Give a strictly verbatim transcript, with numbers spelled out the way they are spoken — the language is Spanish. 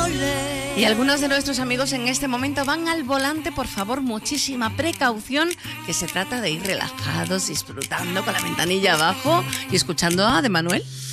Y algunos de nuestros amigos en este momento van al volante, por favor, muchísima precaución, que se trata de ir relajados, disfrutando con la ventanilla abajo y escuchando a De Manuel.